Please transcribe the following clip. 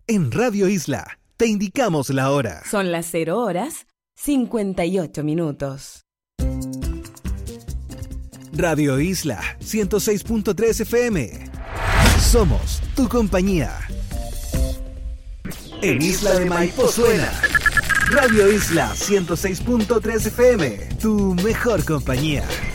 En Radio Isla, te indicamos la hora. Son las 0:58. Radio Isla 106.3 FM. Somos tu compañía. En Isla de Maipo suena Radio Isla 106.3 FM, tu mejor compañía.